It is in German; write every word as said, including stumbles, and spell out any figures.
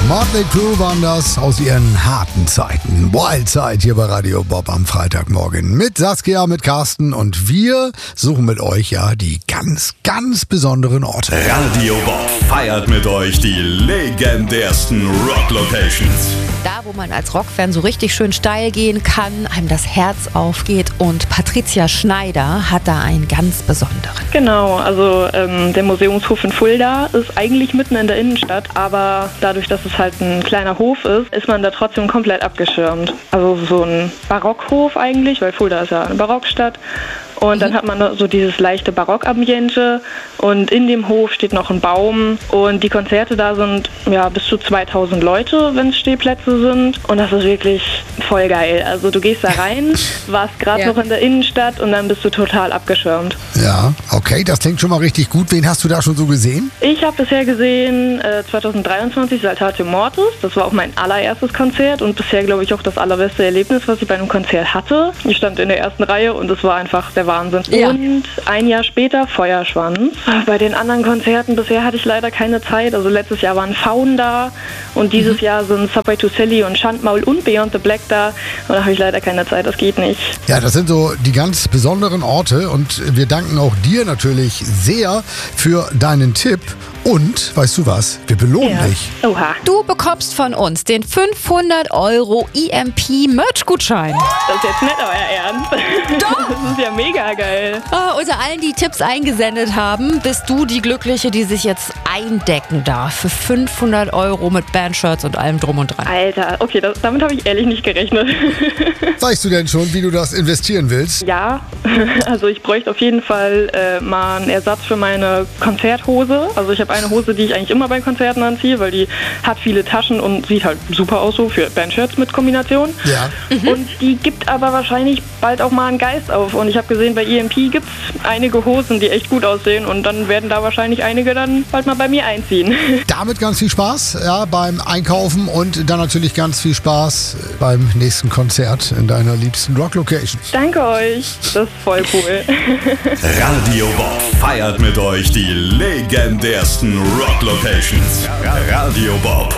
Motley Crue waren das aus ihren harten Zeiten. Wildside hier bei Radio Bob am Freitagmorgen. Mit Saskia, mit Carsten und wir suchen mit euch ja die ganz, ganz besonderen Orte. Radio Bob feiert mit euch die legendärsten Rock-Locations. Da, wo man als Rockfan so richtig schön steil gehen kann, einem das Herz aufgeht. Und Patricia Schneider hat da einen ganz besonderen. Genau, also ähm, der Museumshof in Fulda ist eigentlich mitten in der Innenstadt, aber dadurch, dass es halt ein kleiner Hof ist, ist man da trotzdem komplett abgeschirmt. Also so ein Barockhof eigentlich, weil Fulda ist ja eine Barockstadt. Und dann hat man so dieses leichte Barock-Ambiente und in dem Hof steht noch ein Baum und die Konzerte da sind ja bis zu zweitausend Leute, wenn es Stehplätze sind und das ist wirklich voll geil. Also du gehst da rein, warst gerade Ja. noch in der Innenstadt und dann bist du total abgeschirmt. Ja, okay, das klingt schon mal richtig gut. Wen hast du da schon so gesehen? Ich habe bisher gesehen äh, zwanzig dreiundzwanzig Saltatio Mortis, das war auch mein allererstes Konzert und bisher glaube ich auch das allerbeste Erlebnis, was ich bei einem Konzert hatte. Ich stand in der ersten Reihe und es war einfach der Wahnsinn. Ja. Und ein Jahr später Feuerschwanz. Bei den anderen Konzerten bisher hatte ich leider keine Zeit. Also letztes Jahr waren Faun da und dieses Mhm. Jahr sind Subway to Sally und Schandmaul und Beyond the Black da. Und da habe ich leider keine Zeit, das geht nicht. Ja, das sind so die ganz besonderen Orte und wir danken auch dir natürlich sehr für deinen Tipp. Und, weißt du was, wir belohnen dich. Oha, Du bekommst von uns den fünfhundert Euro E M P Merch-Gutschein. das ist jetzt nicht euer Ernst. Doch. Das ist ja mega geil. Oh, unter allen, die Tipps eingesendet haben, bist du die Glückliche, die sich jetzt eindecken darf für fünfhundert Euro mit Bandshirts und allem drum und dran. Alter, okay, das, damit habe ich ehrlich nicht gerechnet. Weißt du denn schon, wie du das investieren willst? Ja, also ich bräuchte auf jeden Fall äh, mal einen Ersatz für meine Konzerthose. Also ich habe eine Hose, die ich eigentlich immer bei Konzerten anziehe, weil die hat viele Taschen und sieht halt super aus so für Bandshirts mit Kombination. Ja. Und die gibt aber wahrscheinlich bald auch mal einen Geist auf. Und ich habe gesehen, bei E M P gibt es einige Hosen, die echt gut aussehen und dann werden da wahrscheinlich einige dann bald mal bei mir einziehen. Damit ganz viel Spaß ja, beim Einkaufen und dann natürlich ganz viel Spaß beim nächsten Konzert in deiner liebsten Rock-Location. Danke euch, das ist voll cool. Radio Bob feiert mit euch die legendärsten Rock-Locations. Radio Bob.